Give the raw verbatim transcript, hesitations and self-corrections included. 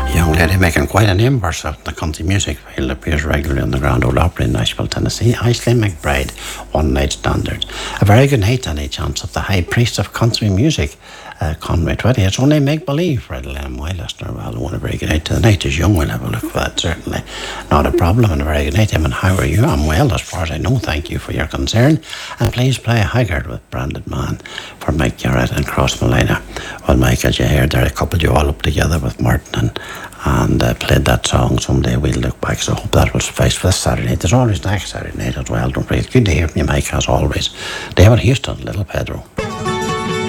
Young lady making quite a name for herself in the country music field, appears regularly on the Grand Ole Opry in Nashville, Tennessee. Aisling McBride, One Night Standard. A very good night, any chance of the high priest of country music, uh, Conway Twitty. It's only make believe, Red Lamb, my listener. Well, I want a very good night to the night is young. We'll have a look for that, certainly. Not a problem, and a very good night to him. And how are you? I'm well, as far as I know. Thank you for your concern. And please play Haggard with Branded Man for Mike Garrett and Crossmolina. Well, Mike, as you heard there, I coupled you all up together with Martin and and uh, played that song. Someday we'll look back, so I hope that will suffice for this Saturday night. There's always next Saturday night as well, don't forget. Good to hear from you, Mike, as always. David Houston, Little Pedro.